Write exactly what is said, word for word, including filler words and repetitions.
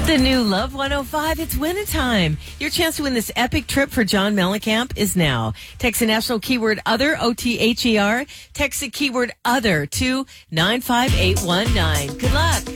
The new Love one oh five, it's winning time. Your chance to win this epic trip for John Mellencamp is now. Text the national keyword OTHER, O T H E R. Text the keyword OTHER to nine five eight one nine. Good luck.